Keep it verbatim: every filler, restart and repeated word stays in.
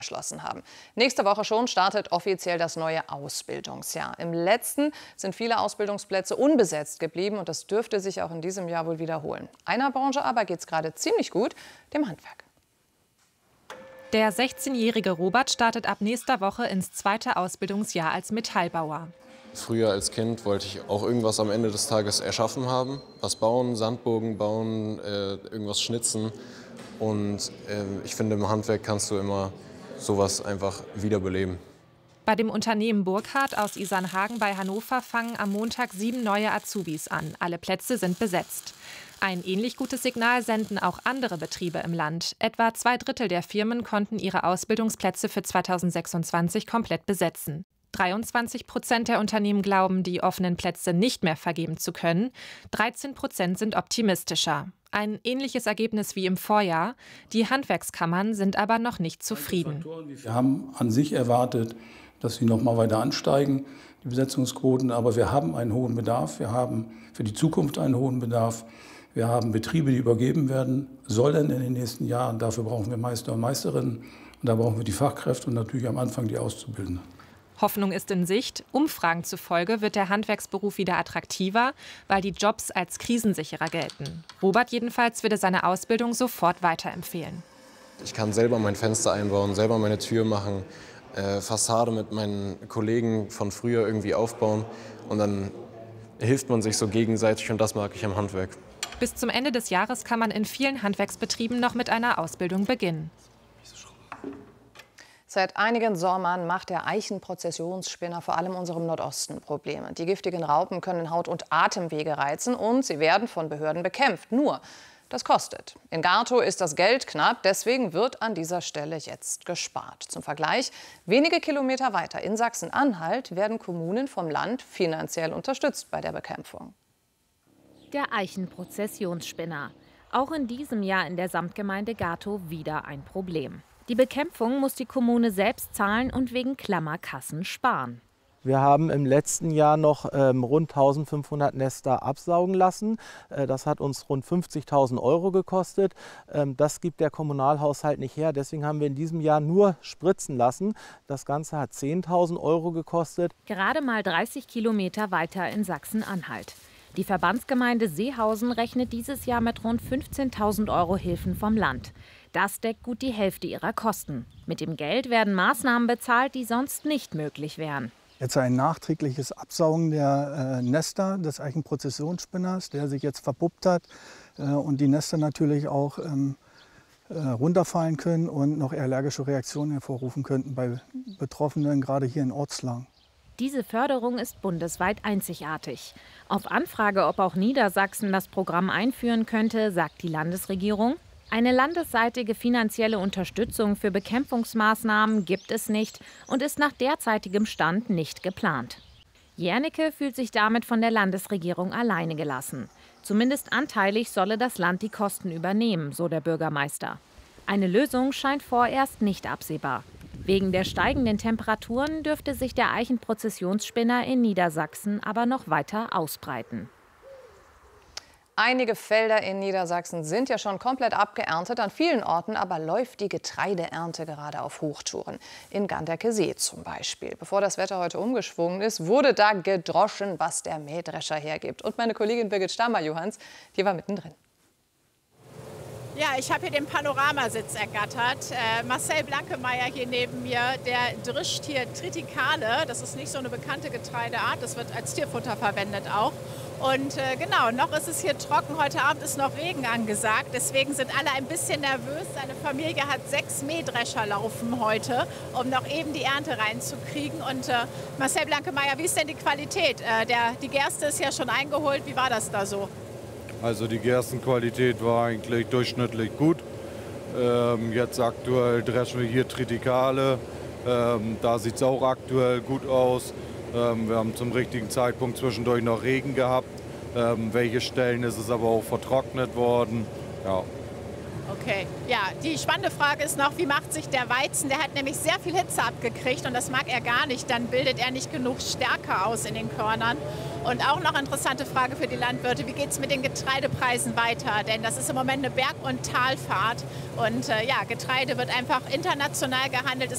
Beschlossen haben. Nächste Woche schon startet offiziell das neue Ausbildungsjahr. Im letzten sind viele Ausbildungsplätze unbesetzt geblieben und das dürfte sich auch in diesem Jahr wohl wiederholen. Einer Branche aber geht es gerade ziemlich gut, dem Handwerk. Der sechzehnjährige Robert startet ab nächster Woche ins zweite Ausbildungsjahr als Metallbauer. Früher als Kind wollte ich auch irgendwas am Ende des Tages erschaffen haben. Was bauen, Sandbogen bauen, äh, irgendwas schnitzen. Und äh, ich finde, im Handwerk kannst du immer sowas einfach wiederbeleben. Bei dem Unternehmen Burkhardt aus Isernhagen bei Hannover fangen am Montag sieben neue Azubis an. Alle Plätze sind besetzt. Ein ähnlich gutes Signal senden auch andere Betriebe im Land. Etwa zwei Drittel der Firmen konnten ihre Ausbildungsplätze für zweitausendsechsundzwanzig komplett besetzen. dreiundzwanzig Prozent der Unternehmen glauben, die offenen Plätze nicht mehr vergeben zu können. dreizehn Prozent sind optimistischer. Ein ähnliches Ergebnis wie im Vorjahr. Die Handwerkskammern sind aber noch nicht zufrieden. Wir haben an sich erwartet, dass sie noch mal weiter ansteigen, die Besetzungsquoten. Aber wir haben einen hohen Bedarf. Wir haben für die Zukunft einen hohen Bedarf. Wir haben Betriebe, die übergeben werden sollen in den nächsten Jahren. Dafür brauchen wir Meister und Meisterinnen. Und da brauchen wir die Fachkräfte und natürlich am Anfang die Auszubildenden. Hoffnung ist in Sicht. Umfragen zufolge wird der Handwerksberuf wieder attraktiver, weil die Jobs als krisensicherer gelten. Robert jedenfalls würde seine Ausbildung sofort weiterempfehlen. Ich kann selber mein Fenster einbauen, selber meine Tür machen, äh, Fassade mit meinen Kollegen von früher irgendwie aufbauen. Und dann hilft man sich so gegenseitig und das mag ich am Handwerk. Bis zum Ende des Jahres kann man in vielen Handwerksbetrieben noch mit einer Ausbildung beginnen. Seit einigen Sommern macht der Eichenprozessionsspinner vor allem unserem Nordosten Probleme. Die giftigen Raupen können Haut- und Atemwege reizen und sie werden von Behörden bekämpft. Nur, das kostet. In Gartow ist das Geld knapp, deswegen wird an dieser Stelle jetzt gespart. Zum Vergleich, wenige Kilometer weiter in Sachsen-Anhalt werden Kommunen vom Land finanziell unterstützt bei der Bekämpfung. Der Eichenprozessionsspinner. Auch in diesem Jahr in der Samtgemeinde Gartow wieder ein Problem. Die Bekämpfung muss die Kommune selbst zahlen und wegen Klammerkassen sparen. Wir haben im letzten Jahr noch ähm, rund eintausendfünfhundert Nester absaugen lassen. Äh, das hat uns rund fünfzigtausend Euro gekostet. Ähm, das gibt der Kommunalhaushalt nicht her. Deswegen haben wir in diesem Jahr nur spritzen lassen. Das Ganze hat zehntausend Euro gekostet. Gerade mal dreißig Kilometer weiter in Sachsen-Anhalt. Die Verbandsgemeinde Seehausen rechnet dieses Jahr mit rund fünfzehntausend Euro Hilfen vom Land. Das deckt gut die Hälfte ihrer Kosten. Mit dem Geld werden Maßnahmen bezahlt, die sonst nicht möglich wären. Jetzt ein nachträgliches Absaugen der äh, Nester des Eichenprozessionsspinners, der sich jetzt verpuppt hat äh, und die Nester natürlich auch ähm, äh, runterfallen können und noch allergische Reaktionen hervorrufen könnten bei Betroffenen, gerade hier in Ortslagen. Diese Förderung ist bundesweit einzigartig. Auf Anfrage, ob auch Niedersachsen das Programm einführen könnte, sagt die Landesregierung: Eine landesseitige finanzielle Unterstützung für Bekämpfungsmaßnahmen gibt es nicht und ist nach derzeitigem Stand nicht geplant. Jernecke fühlt sich damit von der Landesregierung alleine gelassen. Zumindest anteilig solle das Land die Kosten übernehmen, so der Bürgermeister. Eine Lösung scheint vorerst nicht absehbar. Wegen der steigenden Temperaturen dürfte sich der Eichenprozessionsspinner in Niedersachsen aber noch weiter ausbreiten. Einige Felder in Niedersachsen sind ja schon komplett abgeerntet. An vielen Orten aber läuft die Getreideernte gerade auf Hochtouren. In Ganderkesee zum Beispiel. Bevor das Wetter heute umgeschwungen ist, wurde da gedroschen, was der Mähdrescher hergibt. Und meine Kollegin Birgit Stamer-Johanns, die war mittendrin. Ja, ich habe hier den Panoramasitz ergattert. Äh, Marcel Blankemeyer hier neben mir, der drischt hier Triticale. Das ist nicht so eine bekannte Getreideart, das wird als Tierfutter verwendet auch. Und äh, genau, noch ist es hier trocken. Heute Abend ist noch Regen angesagt. Deswegen sind alle ein bisschen nervös. Seine Familie hat sechs Mähdrescher laufen heute, um noch eben die Ernte reinzukriegen. Und äh, Marcel Blankemeyer, wie ist denn die Qualität? Äh, der, die Gerste ist ja schon eingeholt. Wie war das da so? Also die Gerstenqualität war eigentlich durchschnittlich gut. Ähm, jetzt aktuell dreschen wir hier Triticale. Ähm, da sieht es auch aktuell gut aus. Ähm, wir haben zum richtigen Zeitpunkt zwischendurch noch Regen gehabt. Ähm, welche Stellen ist es aber auch vertrocknet worden. Ja. Okay, ja, die spannende Frage ist noch, wie macht sich der Weizen? Der hat nämlich sehr viel Hitze abgekriegt und das mag er gar nicht. Dann bildet er nicht genug Stärke aus in den Körnern. Und auch noch interessante Frage für die Landwirte, wie geht es mit den Getreidepreisen weiter? Denn das ist im Moment eine Berg- und Talfahrt. Und äh, ja, Getreide wird einfach international gehandelt.